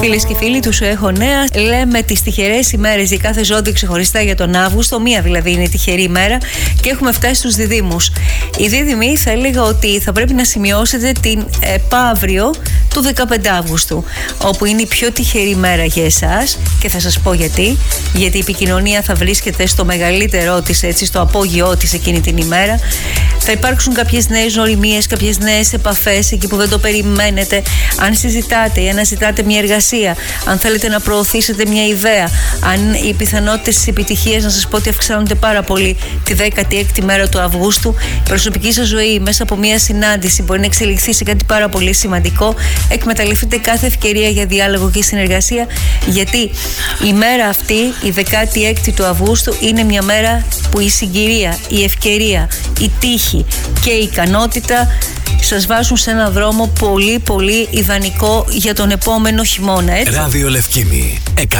Φίλες και φίλοι, τους έχω νέα. Λέμε τις τυχερές ημέρες για κάθε ζώδιο ξεχωριστά για τον Αύγουστο. Μία δηλαδή είναι τυχερή ημέρα και έχουμε φτάσει στους διδύμους. Οι δίδυμοι θα έλεγα ότι θα πρέπει να σημειώσετε την επαύριο του 15 Αύγουστου, όπου είναι η πιο τυχερή ημέρα για εσάς και θα σας πω γιατί. Γιατί η επικοινωνία θα βρίσκεται στο μεγαλύτερό της, έτσι, στο απόγειό της εκείνη την ημέρα. Θα υπάρξουν κάποιες νέες οριμίες, κάποιες νέες επαφές εκεί που δεν το περιμένετε. Αν συζητάτε ή αναζητάτε μια εργασία, αν θέλετε να προωθήσετε μια ιδέα, αν οι πιθανότητες της επιτυχίας, να σας πω ότι αυξάνονται πάρα πολύ τη 16η μέρα του Αυγούστου. Η προσωπική σας ζωή μέσα από μια συνάντηση μπορεί να εξελιχθεί σε κάτι πάρα πολύ σημαντικό. Εκμεταλλευτείτε κάθε ευκαιρία για διάλογο και συνεργασία, γιατί η μέρα αυτή, η 16η του Αυγούστου, είναι μια μέρα που η συγκυρία, η ευκαιρία, η τύχη και η ικανότητα σας βάζουν σε έναν δρόμο πολύ πολύ ιδανικό για τον επόμενο χειμώνα, έτσι. Ράδιο Λευκήμη 100,3.